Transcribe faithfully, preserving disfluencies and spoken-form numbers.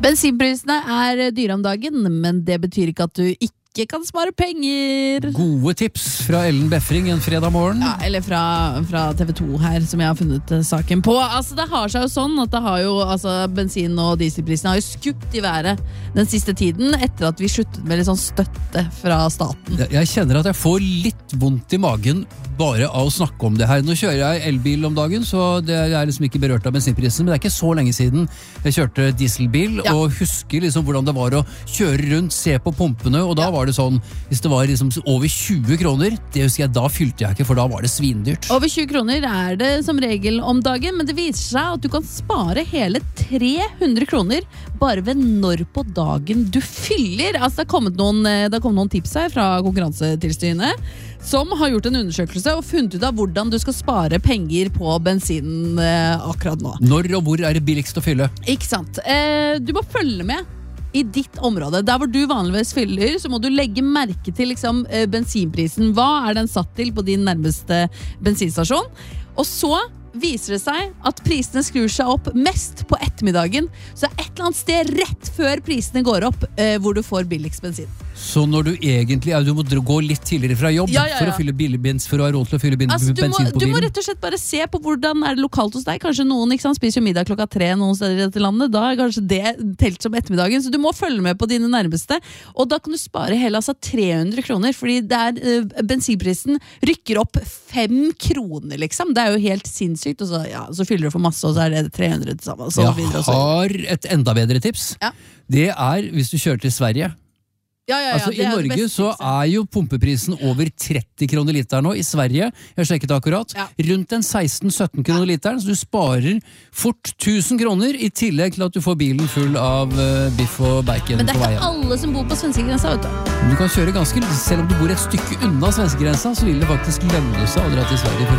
Bensinprisene er dyre om dagen, men det betyr ikke at du ikke kan spare penger. Gode tips fra Ellen Befring en fredag morgen. Ja, eller fra, fra T V to her, som jeg har funnet uh, saken på. Altså, det har seg jo sånn at det har jo, altså, bensin- og dieselprisene har jo skutt i været den siste tiden, etter at vi sluttet med litt sånn støtte fra staten. Jeg, jeg kjenner at jeg får litt vondt i magen bare av å snakke om det her. Nå kjører jeg elbil om dagen, så det er liksom ikke berørt av bensinprisen, men det er ikke så lenge siden jeg kjørte dieselbil, ja. Og husker liksom hvordan det var å kjøre rundt, se på pumpene, og da ja. Var det sånn, hvis det var liksom over tjue kroner, det husker jeg, da fylte jeg ikke, for da var det svindyrt. Over tjue kroner er det som regel om dagen, men det viser seg at du kan spare hele tre hundre kroner bare ved når på dagen du fyller. Altså, det har kommet noen, det har kommet noen tips her fra Konkurransetilsynet, som har gjort en undersøkelse og funnet ut av hvordan du skal spare penger på bensinen eh, akkurat nå. Når og hvor er det billigst å fylle? Ikke sant. Eh, du må følge med i ditt område. Der hvor du vanligvis fyller, så må du legge merke til liksom, eh, bensinprisen. Hva er den satt til på din nærmeste bensinstasjon? Og så viser det seg at prisene skrur seg opp mest på ettermiddagen. Så det er et eller annet sted rett før prisene går opp, eh, hvor du får billigst bensin. Så når du egentlig er, du må gå litt tidligere fra jobb ja, ja, ja. For å fylle billig bens, for å ha råd til å fylle altså, bensin må, på bilen? Du må rett og slett bare se på hvordan er det lokalt hos deg. Kanskje noen ikke sant, spiser jo middag klokka tre noen steder i dette landet. Da er kanskje det telt som ettermiddagen. Så du må følge med på dine nærmeste. Og da kan du spare hele altså tre hundre kroner, fordi det er, uh, bensinprisen rykker opp fem kroner, liksom. Det er jo helt sinnssykt. Og så, ja, så fyller du for masse, og så er det tre hundre til sammen. Så Jeg har et enda bedre tips. Ja. Det er hvis du kjører til Sverige. Ja, ja, ja, altså, I Norge så er jo pumpeprisen over tretti kroner liter nå. I Sverige, jeg har sjekket akkurat, ja. Rundt en seksten til sytten kroner literen, så du sparer fort tusen kroner, i tillegg til at du får bilen full av uh, biff og bacon. Men det er ikke alle som bor på svenskegrensa, vet du. Du kan kjøre ganske, selv om du bor et stykke unna svenskegrensa, så vil det faktisk lønne seg å dra til Sverige.